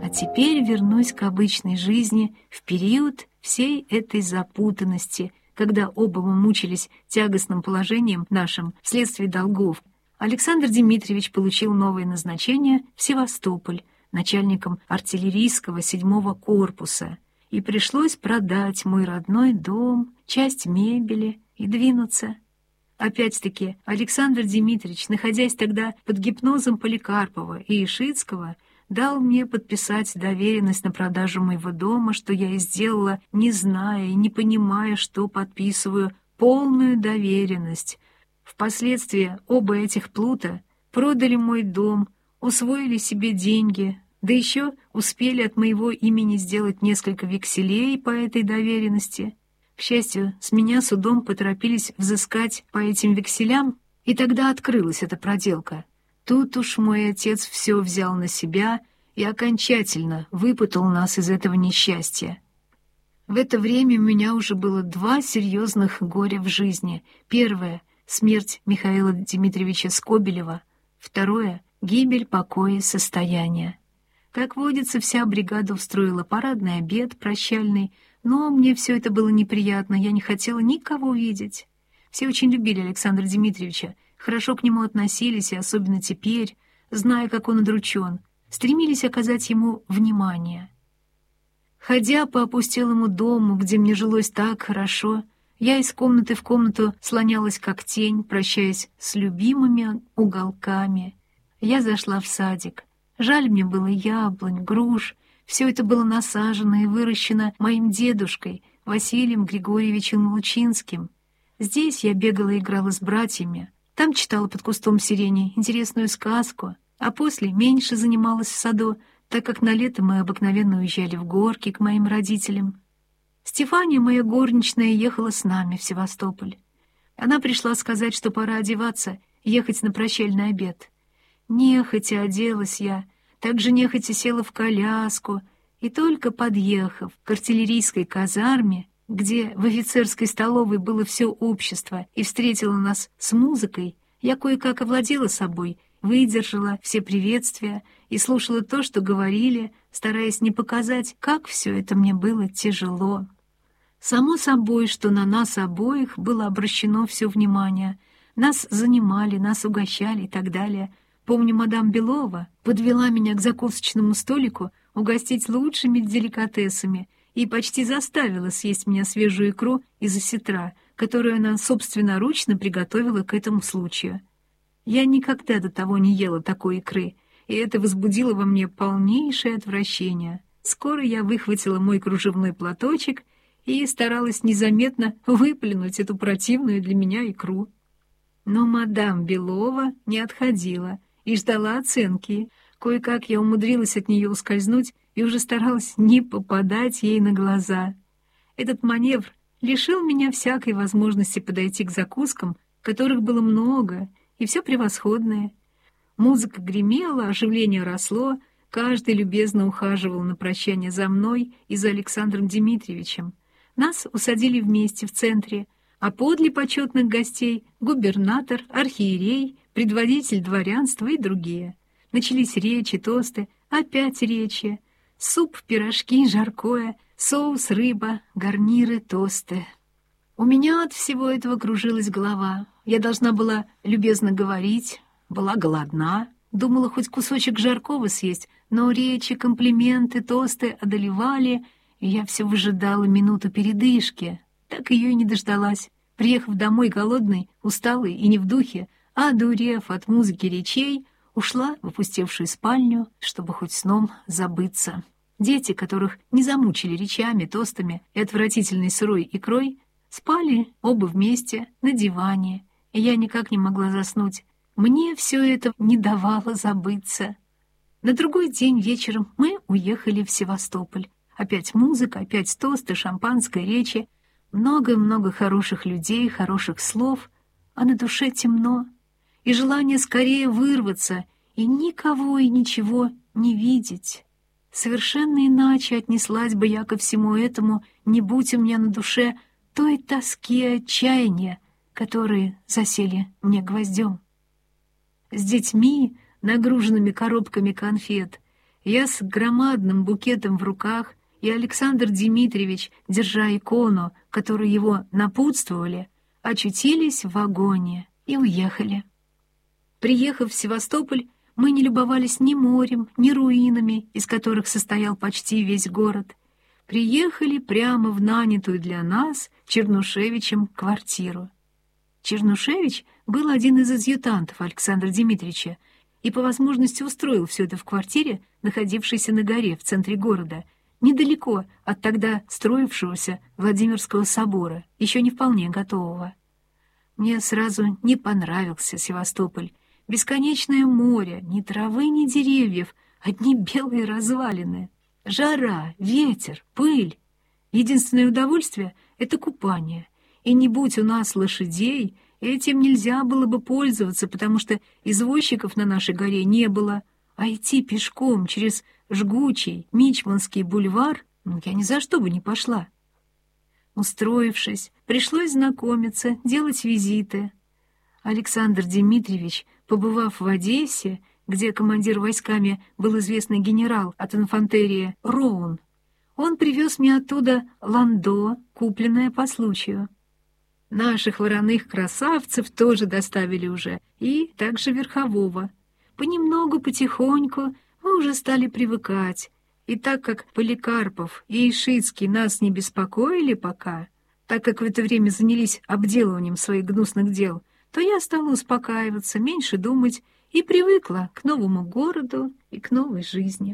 А теперь вернусь к обычной жизни в период всей этой запутанности, когда оба мы мучились тягостным положением нашим вследствие долгов. Александр Дмитриевич получил новое назначение в Севастополь, начальником артиллерийского 7-го корпуса, и пришлось продать мой родной дом, часть мебели и двинуться. Опять-таки, Александр Дмитриевич, находясь тогда под гипнозом Поликарпова и Ишицкого, дал мне подписать доверенность на продажу моего дома, что я и сделала, не зная и не понимая, что подписываю, полную доверенность. Впоследствии оба этих плута продали мой дом, усвоили себе деньги, да еще успели от моего имени сделать несколько векселей по этой доверенности. К счастью, с меня судом поторопились взыскать по этим векселям, и тогда открылась эта проделка. Тут уж мой отец все взял на себя и окончательно выпутал нас из этого несчастья. В это время у меня уже было 2 серьезных горя в жизни. Первое — смерть Михаила Дмитриевича Скобелева. Второе — гибель, покой и состояние. Как водится, вся бригада устроила парадный обед прощальный, но мне все это было неприятно, я не хотела никого видеть. Все очень любили Александра Дмитриевича, хорошо к нему относились, и особенно теперь, зная, как он удручен, стремились оказать ему внимание. Ходя по опустелому дому, где мне жилось так хорошо, я из комнаты в комнату слонялась как тень, прощаясь с любимыми уголками. Я зашла в садик. Жаль мне было яблонь, груш. Все это было насажено и выращено моим дедушкой, Василием Григорьевичем Лучинским. Здесь я бегала и играла с братьями. Там читала под кустом сирени интересную сказку, а после меньше занималась в саду, так как на лето мы обыкновенно уезжали в горки к моим родителям. Стефания, моя горничная, ехала с нами в Севастополь. Она пришла сказать, что пора одеваться, ехать на прощальный обед. Нехотя оделась я, также нехотя села в коляску, и только подъехав к артиллерийской казарме, где в офицерской столовой было все общество и встретило нас с музыкой, я кое-как овладела собой, выдержала все приветствия и слушала то, что говорили, стараясь не показать, как все это мне было тяжело. Само собой, что на нас обоих было обращено все внимание. Нас занимали, нас угощали и так далее. Помню, мадам Белова подвела меня к закусочному столику угостить лучшими деликатесами и почти заставила съесть меня свежую икру из осетра, которую она собственноручно приготовила к этому случаю. Я никогда до того не ела такой икры, и это возбудило во мне полнейшее отвращение. Скоро я выхватила мой кружевной платочек и старалась незаметно выплюнуть эту противную для меня икру. Но мадам Белова не отходила и ждала оценки. Кое-как я умудрилась от нее ускользнуть и уже старалась не попадать ей на глаза. Этот маневр лишил меня всякой возможности подойти к закускам, которых было много, и все превосходное. Музыка гремела, оживление росло, каждый любезно ухаживал на прощание за мной и за Александром Дмитриевичем. Нас усадили вместе в центре, а подле почетных гостей губернатор, архиерей, предводитель дворянства и другие. Начались речи, тосты, опять речи. Суп, пирожки, жаркое, соус, рыба, гарниры, тосты. У меня от всего этого кружилась голова. Я должна была любезно говорить, была голодна, думала хоть кусочек жаркого съесть, но речи, комплименты, тосты одолевали, и я все выжидала минуту передышки. Так ее и не дождалась. Приехав домой голодной, усталой и не в духе, а одурев от музыки речей, ушла в опустевшую спальню, чтобы хоть сном забыться. Дети, которых не замучили речами, тостами и отвратительной сырой икрой, спали оба вместе на диване, и я никак не могла заснуть. Мне все это не давало забыться. На другой день вечером мы уехали в Севастополь. Опять музыка, опять тосты, шампанское, речи, много-много хороших людей, хороших слов, а на душе темно, и желание скорее вырваться и никого и ничего не видеть. Совершенно иначе отнеслась бы я ко всему этому, не будь у меня на душе той тоски и отчаяния, которые засели мне гвоздем. С детьми, нагруженными коробками конфет, Я с громадным букетом в руках, и Александр Дмитриевич, держа икону, которой его напутствовали, очутились в вагоне и уехали. Приехав в Севастополь, мы не любовались ни морем, ни руинами, из которых состоял почти весь город. Приехали прямо в нанятую для нас Чернушевичем квартиру. Чернушевич был один из адъютантов Александра Дмитриевича и по возможности устроил все это в квартире, находившейся на горе в центре города, недалеко от тогда строившегося Владимирского собора, еще не вполне готового. Мне сразу не понравился Севастополь. Бесконечное море, ни травы, ни деревьев, одни белые развалины. Жара, ветер, пыль. Единственное удовольствие — это купание. И не будь у нас лошадей, этим нельзя было бы пользоваться, потому что извозчиков на нашей горе не было. А идти пешком через жгучий Мичманский бульвар я ни за что бы не пошла. Устроившись, пришлось знакомиться, делать визиты. Александр Дмитриевич, побывав в Одессе, где командир войсками был известный генерал от инфантерии Роун, он привез мне оттуда ландо, купленное по случаю. Наших вороных красавцев тоже доставили уже, и также верхового. Понемногу, потихоньку мы уже стали привыкать, и так как Поликарпов и Ишицкий нас не беспокоили пока, так как в это время занялись обделыванием своих гнусных дел, то я стала успокаиваться, меньше думать и привыкла к новому городу и к новой жизни.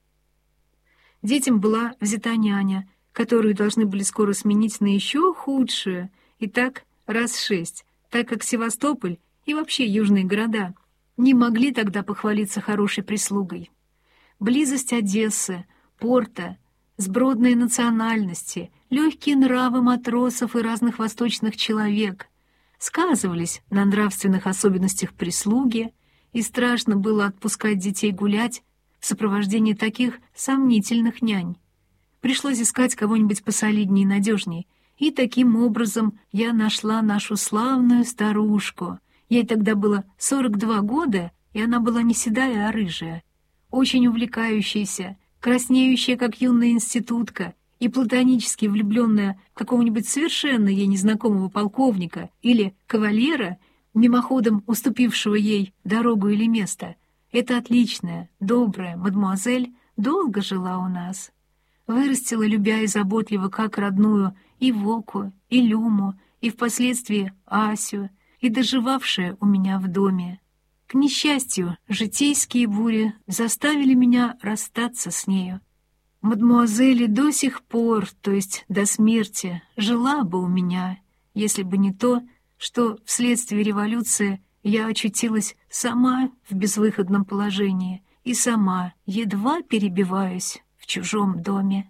Детям была взята няня, которую должны были скоро сменить на еще худшую, и так раз 6, так как Севастополь и вообще южные города не могли тогда похвалиться хорошей прислугой. Близость Одессы, порта, сбродные национальности, легкие нравы матросов и разных восточных человек сказывались на нравственных особенностях прислуги, и страшно было отпускать детей гулять в сопровождении таких сомнительных нянь. Пришлось искать кого-нибудь посолиднее и надежней, и таким образом я нашла нашу славную старушку. Ей тогда было 42 года, и она была не седая, а рыжая, очень увлекающаяся, краснеющая, как юная институтка, и платонически влюбленная в какого-нибудь совершенно ей незнакомого полковника или кавалера, мимоходом уступившего ей дорогу или место. Эта отличная, добрая мадемуазель долго жила у нас. Вырастила, любя и заботливо, как родную, и Воку, и Люму, и впоследствии Асю, и доживавшая у меня в доме. К несчастью, житейские бури заставили меня расстаться с нею. Мадемуазель до сих пор, то есть до смерти, жила бы у меня, если бы не то, что вследствие революции я очутилась сама в безвыходном положении и сама едва перебиваюсь в чужом доме.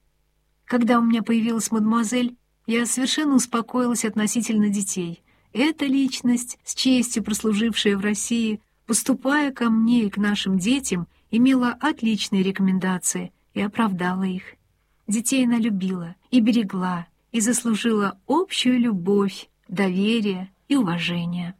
Когда у меня появилась мадемуазель, я совершенно успокоилась относительно детей. Эта личность, с честью прослужившая в России, поступая ко мне и к нашим детям, имела отличные рекомендации и оправдала их. Детей она любила и берегла, и заслужила общую любовь, доверие и уважение.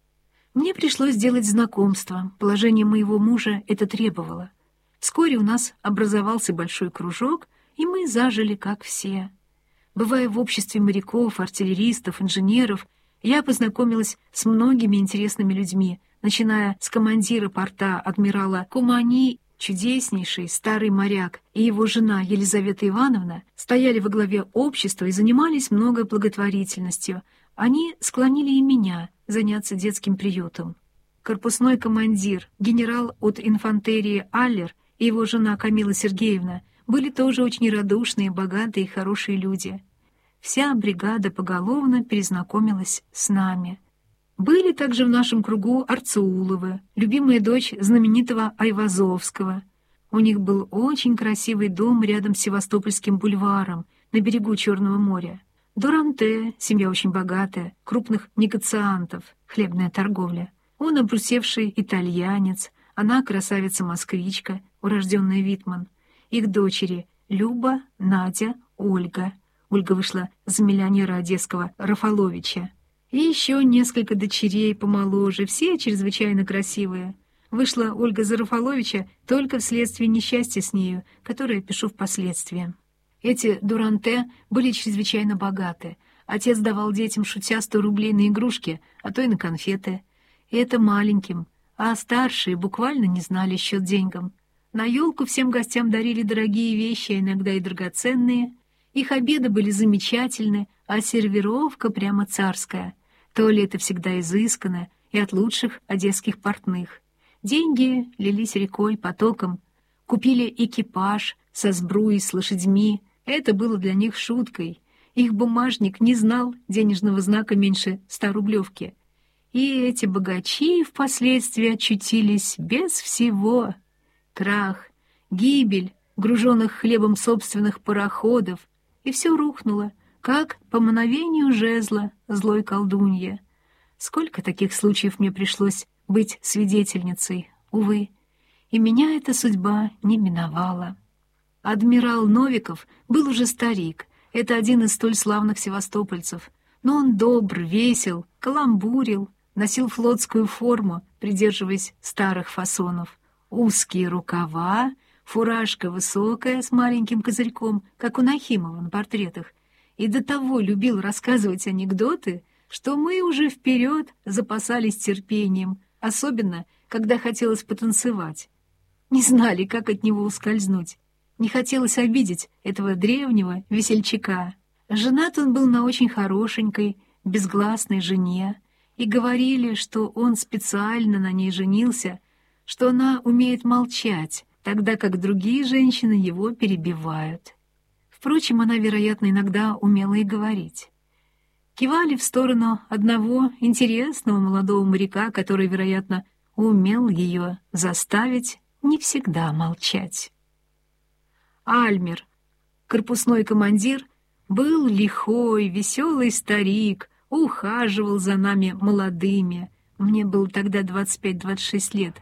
Мне пришлось сделать знакомство, положение моего мужа это требовало. Вскоре у нас образовался большой кружок, и мы зажили как все. Бывая в обществе моряков, артиллеристов, инженеров, я познакомилась с многими интересными людьми, начиная с командира порта адмирала Кумани. Чудеснейший старый моряк и его жена Елизавета Ивановна стояли во главе общества и занимались много благотворительностью. Они склонили и меня заняться детским приютом. Корпусной командир, генерал от инфантерии Аллер и его жена Камила Сергеевна были тоже очень радушные, богатые и хорошие люди. Вся бригада поголовно перезнакомилась с нами. Были также в нашем кругу Арцеуловы, любимая дочь знаменитого Айвазовского. У них был очень красивый дом рядом с Севастопольским бульваром на берегу Черного моря. Дуранте, семья очень богатая, крупных негациантов, хлебная торговля. Он обрусевший итальянец, она красавица-москвичка, урожденная Витман. Их дочери Люба, Надя, Ольга. Ольга вышла за миллионера одесского Рафаловича. И еще несколько дочерей помоложе, все чрезвычайно красивые. вышла Ольга за Рафаловича только вследствие несчастья с нею, которое пишу впоследствии. Эти Дуранте были чрезвычайно богаты. Отец давал детям, шутя, 100 рублей на игрушки, а то и на конфеты. И это маленьким, а старшие буквально не знали счет деньгам. На елку всем гостям дарили дорогие вещи, а иногда и драгоценные. Их обеды были замечательны, а сервировка прямо царская. Туалеты всегда изысканны и от лучших одесских портных. Деньги лились рекой, потоком. Купили экипаж со сбруей, с лошадьми. Это было для них шуткой. Их бумажник не знал денежного знака меньше 100-рублевки. И эти богачи впоследствии очутились без всего. Крах, гибель груженных хлебом собственных пароходов, и все рухнуло, как по мановению жезла злой колдуньи. Сколько таких случаев мне пришлось быть свидетельницей, увы, и меня эта судьба не миновала. Адмирал Новиков был уже старик, это один из столь славных севастопольцев, но он добр, весел, каламбурил, носил флотскую форму, придерживаясь старых фасонов. Узкие рукава, фуражка высокая с маленьким козырьком, как у Нахимова на портретах, и до того любил рассказывать анекдоты, что мы уже вперед запасались терпением, особенно, когда хотелось потанцевать. Не знали, как от него ускользнуть. Не хотелось обидеть этого древнего весельчака. Женат он был на очень хорошенькой, безгласной жене, и говорили, что он специально на ней женился, что она умеет молчать, тогда как другие женщины его перебивают. Впрочем, она, вероятно, иногда умела и говорить. Кивали в сторону одного интересного молодого моряка, который, вероятно, умел ее заставить не всегда молчать. Альмер, корпусной командир, был лихой, веселый старик, ухаживал за нами молодыми. Мне было тогда 25-26 лет.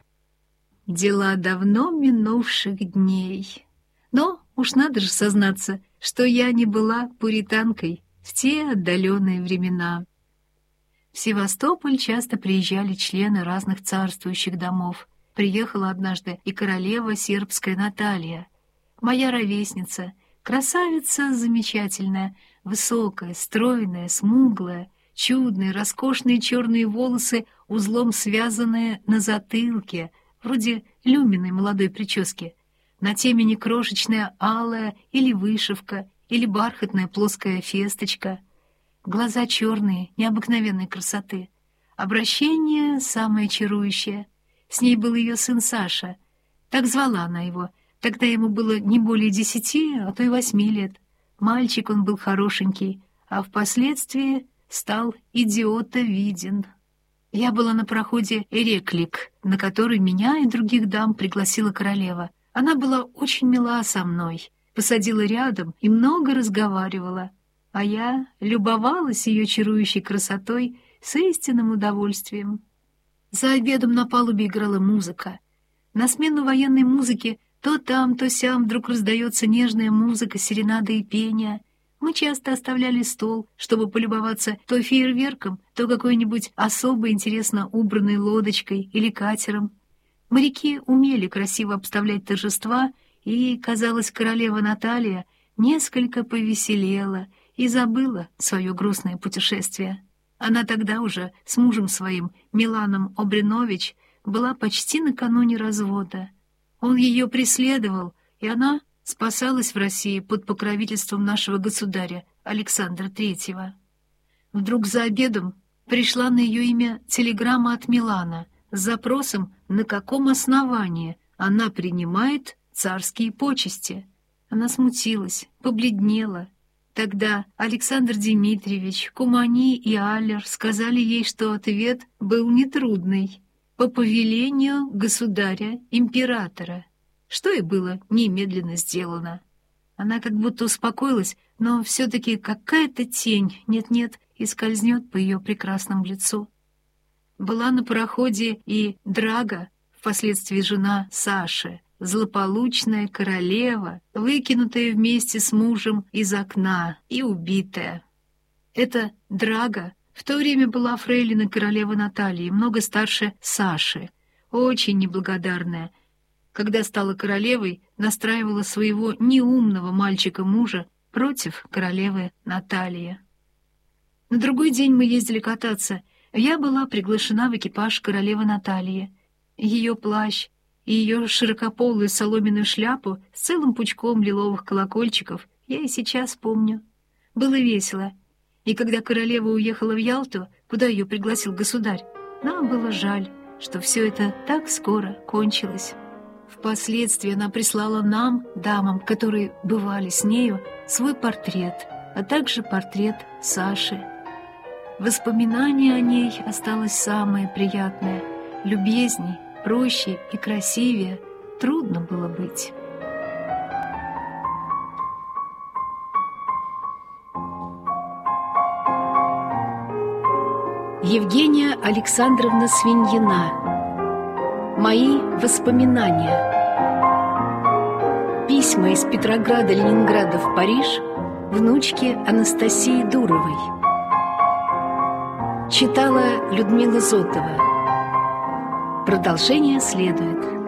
Дела давно минувших дней. Но уж надо же сознаться, что я не была пуританкой в те отдаленные времена. В Севастополь часто приезжали члены разных царствующих домов. Приехала однажды и королева сербская Наталья, моя ровесница, красавица замечательная, высокая, стройная, смуглая, чудные, роскошные черные волосы, узлом связанные на затылке, вроде люминой молодой прически. На темени крошечная алая или вышивка, или бархатная плоская фесточка. Глаза черные, необыкновенной красоты. Обращение самое чарующее. С ней был ее сын Саша. Так звала она его. Тогда ему было не более 10, а то и 8 лет. Мальчик он был хорошенький, а впоследствии стал идиотовиден. Я была на пароходе «Эреклик», на который меня и других дам пригласила королева. Она была очень мила со мной, посадила рядом и много разговаривала, а я любовалась ее чарующей красотой с истинным удовольствием. За обедом на палубе играла музыка. На смену военной музыки то там, то сям вдруг раздается нежная музыка, серенада и пение. Мы часто оставляли стол, чтобы полюбоваться то фейерверком, то какой-нибудь особо интересно убранной лодочкой или катером. Моряки умели красиво обставлять торжества, и, казалось, королева Наталья несколько повеселела и забыла свое грустное путешествие. Она тогда уже с мужем своим, Миланом Обренович, была почти накануне развода. Он ее преследовал, и она спасалась в России под покровительством нашего государя Александра III. Вдруг за обедом пришла на ее имя телеграмма от Милана с запросом, на каком основании она принимает царские почести. Она смутилась, побледнела. Тогда Александр Дмитриевич, Кумани и Аллер сказали ей, что ответ был нетрудный, по повелению государя-императора, что и было немедленно сделано. Она как будто успокоилась, но все-таки какая-то тень, нет-нет, и скользнет по ее прекрасному лицу. Была на пароходе и Драга, впоследствии жена Саши, злополучная королева, выкинутая вместе с мужем из окна и убитая. Эта Драга в то время была фрейлиной королевы Натальи, много старше Саши. очень неблагодарная. Когда стала королевой, настраивала своего неумного мальчика-мужа против королевы Натальи. На другой день мы ездили кататься. Я была приглашена в экипаж королевы Натальи. Ее плащ и ее широкополую соломенную шляпу с целым пучком лиловых колокольчиков я и сейчас помню. Было весело. И когда королева уехала в Ялту, куда ее пригласил государь, нам было жаль, что все это так скоро кончилось. Впоследствии она прислала нам, дамам, которые бывали с нею, свой портрет, а также портрет Саши. Воспоминание о ней осталось самое приятное. Любезней, проще и красивее трудно было быть. Евгения Александровна Свиньина. Мои воспоминания. Письма из Петрограда, Ленинграда в Париж внучке Анастасии Дуровой. Читала Людмила Зотова. Продолжение следует.